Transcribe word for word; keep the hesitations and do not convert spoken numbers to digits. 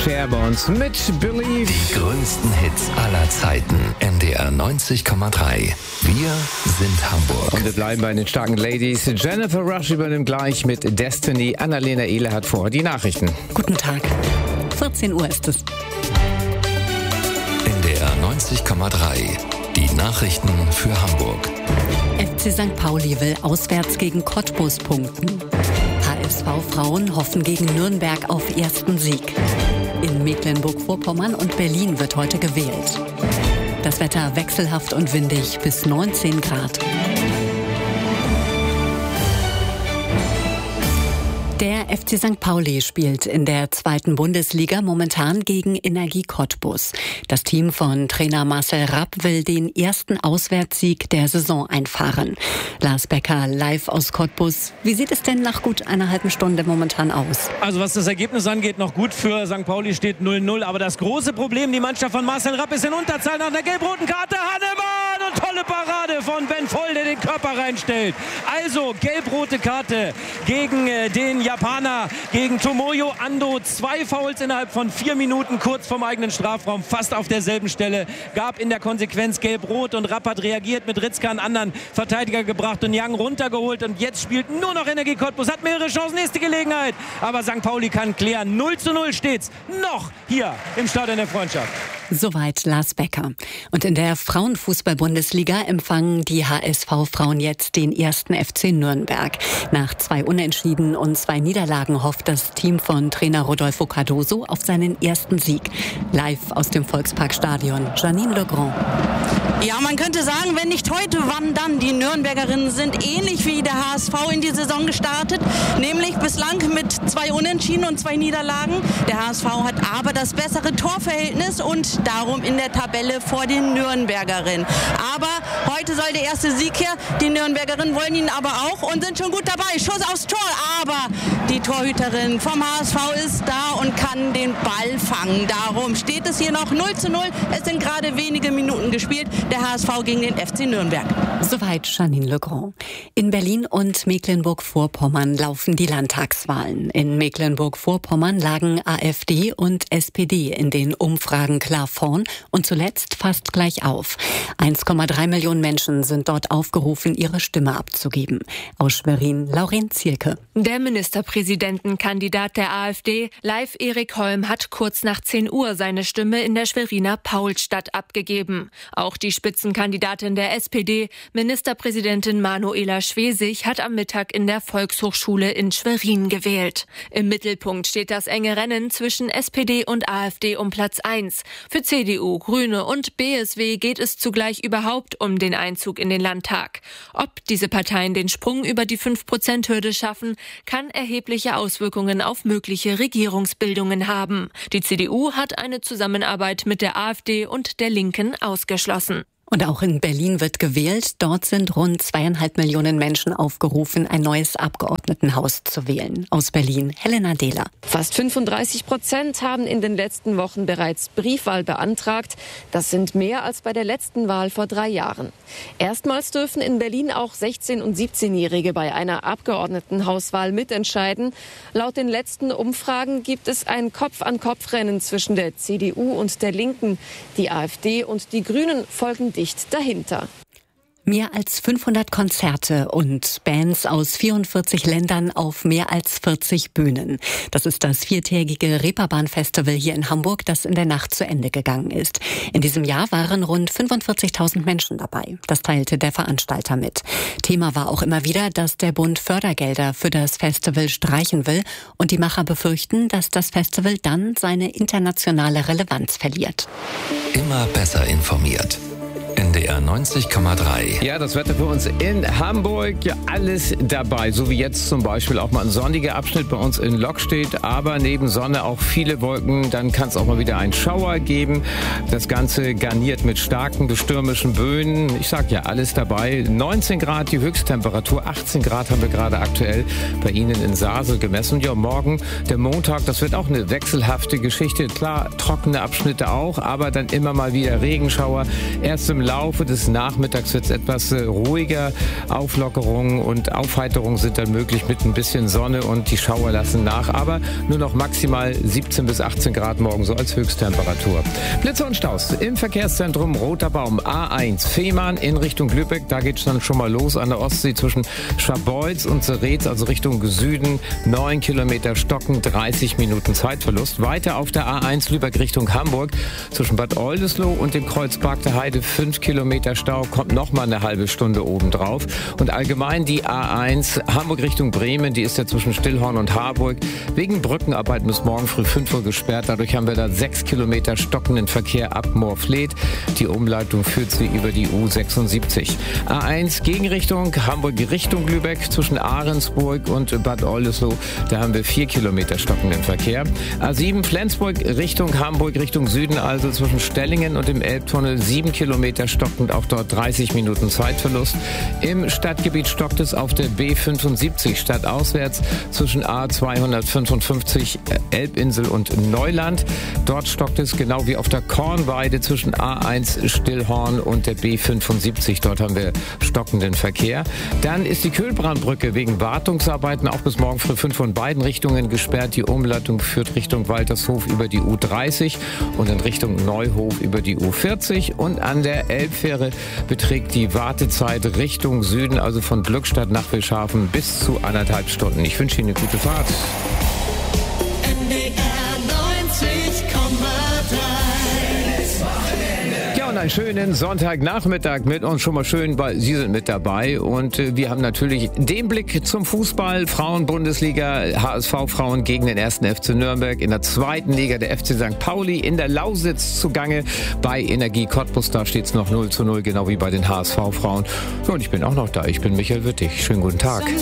Cher bei uns mit Believe. Die größten Hits aller Zeiten. N D R neunzig Komma drei. Wir sind Hamburg. Und wir bleiben bei den starken Ladies. Jennifer Rush übernimmt gleich mit Destiny. Annalena Ehle hat vorher die Nachrichten. Guten Tag. vierzehn Uhr ist es. N D R neunzig Komma drei. Die Nachrichten für Hamburg. F C Sankt Pauli will auswärts gegen Cottbus punkten. H S V-Frauen hoffen gegen Nürnberg auf ersten Sieg. In Mecklenburg-Vorpommern und Berlin wird heute gewählt. Das Wetter wechselhaft und windig bis neunzehn Grad. Der F C Sankt Pauli spielt in der zweiten Bundesliga momentan gegen Energie Cottbus. Das Team von Trainer Marcel Rapp will den ersten Auswärtssieg der Saison einfahren. Lars Becker live aus Cottbus. Wie sieht es denn nach gut einer halben Stunde momentan aus? Also was das Ergebnis angeht, noch gut für Sankt Pauli, steht null null. Aber das große Problem, die Mannschaft von Marcel Rapp ist in Unterzahl nach einer gelb-roten Karte. Hannemann und tolle Parade von Ben Voll, der den Körper reinstellt. Also gelb-rote Karte gegen äh, den Japaner, gegen Tomoyo Ando. Zwei Fouls innerhalb von vier Minuten, kurz vom eigenen Strafraum, fast auf derselben Stelle. Gab in der Konsequenz gelb-rot und Rapp hat reagiert, mit Ritzka einen anderen Verteidiger gebracht und Young runtergeholt. Und jetzt spielt nur noch Energie Cottbus, hat mehrere Chancen, nächste Gelegenheit. Aber Sankt Pauli kann klären. null zu null steht's noch hier im Stadion der Freundschaft. Soweit Lars Becker. Und in der Frauenfußball-Bundesliga empfangen die H S V-Frauen jetzt den ersten F C Nürnberg. Nach zwei Unentschieden und zwei Niederlagen hofft das Team von Trainer Rodolfo Cardoso auf seinen ersten Sieg. Live aus dem Volksparkstadion, Janine Legrand. Ja, man könnte sagen, wenn nicht heute, wann dann? Die Nürnbergerinnen sind ähnlich wie der H S V in die Saison gestartet, nämlich bislang mit zwei Unentschieden und zwei Niederlagen. Der H S V hat aber das bessere Torverhältnis und darum in der Tabelle vor den Nürnbergerinnen. Aber heute soll der erste Sieg her. Die Nürnbergerinnen wollen ihn aber auch und sind schon gut dabei. Schuss aufs Tor, aber die Torhüterin vom H S V ist da und kann den Ball fangen. Darum steht es hier noch null zu null. Es sind gerade wenige Minuten gespielt. Der H S V gegen den F C Nürnberg. Soweit Janine Legrand. In Berlin und Mecklenburg-Vorpommern laufen die Landtagswahlen. In Mecklenburg-Vorpommern lagen AfD und S P D in den Umfragen klar vorn und zuletzt fast gleich auf. eins Komma drei Millionen Menschen sind dort aufgerufen, ihre Stimme abzugeben. Aus Schwerin, Lauren Zielke. Der Ministerpräsidentenkandidat der AfD, Leif Erik Holm, hat kurz nach zehn Uhr seine Stimme in der Schweriner Paulstadt abgegeben. Auch die Spitzenkandidatin der S P D, Ministerpräsidentin Manuela Schwesig, hat am Mittag in der Volkshochschule in Schwerin gewählt. Im Mittelpunkt steht das enge Rennen zwischen S P D und AfD um Platz eins. Für C D U, Grüne und B S W geht es zugleich überhaupt um den Einzug in den Landtag. Ob diese Parteien den Sprung über die fünf Prozent Hürde schaffen, kann erhebliche Auswirkungen auf mögliche Regierungsbildungen haben. Die C D U hat eine Zusammenarbeit mit der AfD und der Linken ausgeschlossen. Und auch in Berlin wird gewählt. Dort sind rund zweieinhalb Millionen Menschen aufgerufen, ein neues Abgeordnetenhaus zu wählen. Aus Berlin, Helena Dehler. Fast fünfunddreißig Prozent haben in den letzten Wochen bereits Briefwahl beantragt. Das sind mehr als bei der letzten Wahl vor drei Jahren. Erstmals dürfen in Berlin auch sechzehn- und siebzehnjährige bei einer Abgeordnetenhauswahl mitentscheiden. Laut den letzten Umfragen gibt es ein Kopf-an-Kopf-Rennen zwischen der C D U und der Linken. Die AfD und die Grünen folgen dicht dahinter. Mehr als fünfhundert Konzerte und Bands aus vierundvierzig Ländern auf mehr als vierzig Bühnen. Das ist das viertägige Reeperbahn-Festival hier in Hamburg, das in der Nacht zu Ende gegangen ist. In diesem Jahr waren rund fünfundvierzigtausend Menschen dabei. Das teilte der Veranstalter mit. Thema war auch immer wieder, dass der Bund Fördergelder für das Festival streichen will und die Macher befürchten, dass das Festival dann seine internationale Relevanz verliert. Immer besser informiert. N D R neunzig Komma drei. Ja, das Wetter für uns in Hamburg, ja, alles dabei. So wie jetzt zum Beispiel auch mal ein sonniger Abschnitt bei uns in Lockstedt, aber neben Sonne auch viele Wolken. Dann kann es auch mal wieder einen Schauer geben. Das Ganze garniert mit starken bis stürmischen Böen. Ich sag ja, alles dabei. neunzehn Grad die Höchsttemperatur, achtzehn Grad haben wir gerade aktuell bei Ihnen in Sasel gemessen. Ja, morgen, der Montag, das wird auch eine wechselhafte Geschichte. Klar, trockene Abschnitte auch, aber dann immer mal wieder Regenschauer. Erst im Laufe des Nachmittags wird es etwas äh, ruhiger. Auflockerungen und Aufheiterungen sind dann möglich mit ein bisschen Sonne und die Schauer lassen nach. Aber nur noch maximal siebzehn bis achtzehn Grad morgen so als Höchsttemperatur. Blitze und Staus im Verkehrszentrum Roter Baum A eins Fehmarn in Richtung Lübeck. Da geht es dann schon mal los an der Ostsee zwischen Scharbeutz und Zeretz, also Richtung Süden. neun Kilometer Stocken, dreißig Minuten Zeitverlust. Weiter auf der A eins Lübeck Richtung Hamburg zwischen Bad Oldesloe und dem Kreuz Park der Heide fünf Kilometer Stau. Kommt noch mal eine halbe Stunde obendrauf. Und allgemein die A eins Hamburg Richtung Bremen, die ist ja zwischen Stillhorn und Harburg wegen Brückenarbeit bis morgen früh fünf Uhr gesperrt. Dadurch haben wir da sechs Kilometer stockenden Verkehr ab Moorfleet. Die Umleitung führt sie über die U sechsundsiebzig. A eins Gegenrichtung Hamburg Richtung Lübeck zwischen Ahrensburg und Bad Oldesloe. Da haben wir vier Kilometer stockenden Verkehr. A sieben Flensburg Richtung Hamburg, Richtung Süden, also zwischen Stellingen und dem Elbtunnel sieben Kilometer stockend, auch dort dreißig Minuten Zeitverlust. Im Stadtgebiet stockt es auf der B fünfundsiebzig stadtauswärts zwischen A zweihundertfünfundfünfzig Elbinsel und Neuland. Dort stockt es genau wie auf der Kornweide zwischen A eins Stillhorn und der B fünfundsiebzig. Dort haben wir stockenden Verkehr. Dann ist die Kühlbrandbrücke wegen Wartungsarbeiten auch bis morgen früh fünf von beiden Richtungen gesperrt. Die Umleitung führt Richtung Waltershof über die U dreißig und in Richtung Neuhof über die U vierzig. Und an der Elbfähre beträgt die Wartezeit Richtung Süden, also von Glückstadt nach Wilshaven, bis zu anderthalb Stunden. Ich wünsche Ihnen eine gute Fahrt. Und einen schönen Sonntagnachmittag mit uns schon mal schön, weil Sie sind mit dabei und äh, wir haben natürlich den Blick zum Fußball, Frauen-Bundesliga, H S V-Frauen gegen den ersten F C Nürnberg, in der zweiten Liga der F C Sankt Pauli, in der Lausitz zugange bei Energie Cottbus, da steht es noch null zu null, genau wie bei den H S V-Frauen. Und ich bin auch noch da, ich bin Michael Wittig, schönen guten Tag.